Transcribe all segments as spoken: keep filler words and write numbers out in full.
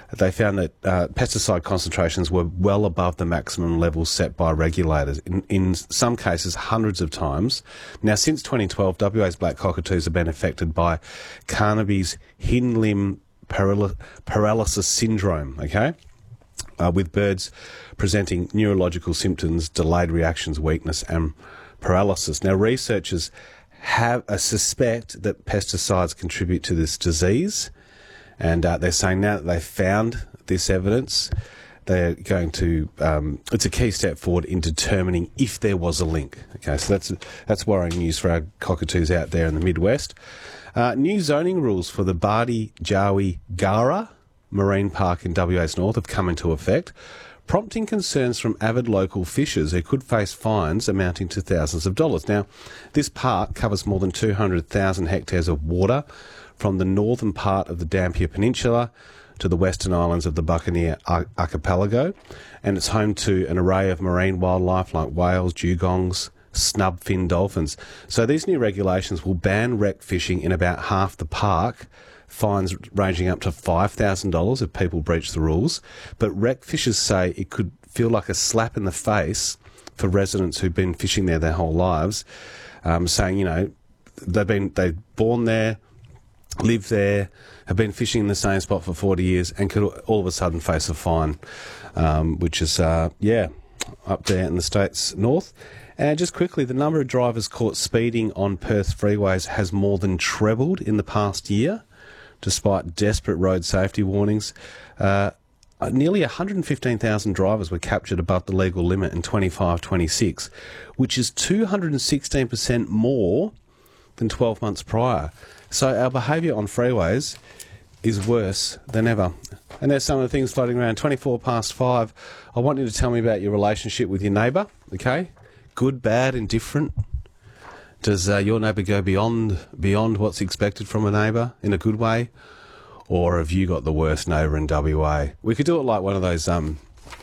they found that uh, pesticide concentrations were well above the maximum levels set by regulators, in, in some cases hundreds of times. Now, since twenty twelve, W A's black cockatoos have been affected by Carnaby's hidden limb paral- paralysis syndrome, okay? Uh, with birds presenting neurological symptoms, delayed reactions, weakness and paralysis. Now, researchers have a suspect that pesticides contribute to this disease, and uh, they're saying now that they've found this evidence, they're going to, um, it's a key step forward in determining if there was a link. Okay, so that's that's worrying news for our cockatoos out there in the Midwest. Uh, new zoning rules for the Bardi Jawi Gara Marine Park in W A's north have come into effect, prompting concerns from avid local fishers who could face fines amounting to thousands of dollars. Now, this park covers more than two hundred thousand hectares of water from the northern part of the Dampier Peninsula to the western islands of the Buccaneer Archipelago, and it's home to an array of marine wildlife like whales, dugongs, snub-fin dolphins. So these new regulations will ban wreck fishing in about half the park, fines ranging up to five thousand dollars if people breach the rules. But wreck fishers say it could feel like a slap in the face for residents who've been fishing there their whole lives, um, saying, you know, they've been they've born there, live there, have been fishing in the same spot for forty years and could all of a sudden face a fine, um, which is, uh, yeah, up there in the states north. And just quickly, the number of drivers caught speeding on Perth freeways has more than trebled in the past year, despite desperate road safety warnings. Uh, nearly one hundred fifteen thousand drivers were captured above the legal limit in twenty-five twenty-six, which is two hundred sixteen percent more than twelve months prior. So our behaviour on freeways is worse than ever. And there's some of the things floating around. twenty-four past five. I want you to tell me about your relationship with your neighbour, okay? Good, bad, indifferent. Does uh, your neighbour go beyond beyond what's expected from a neighbour in a good way? Or have you got the worst neighbour in W A? We could do it like one of those um,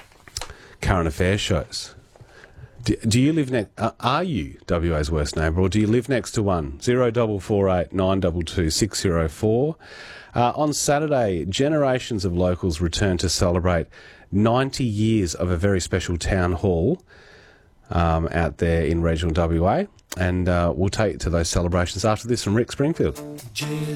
current affairs shows. Do, do you live next? Uh, are you W A's worst neighbour, or do you live next to one? Zero double four eight nine double two six zero four. Uh, on Saturday, generations of locals return to celebrate ninety years of a very special town hall um, out there in regional W A, and uh, we'll take you to those celebrations after this from Rick Springfield.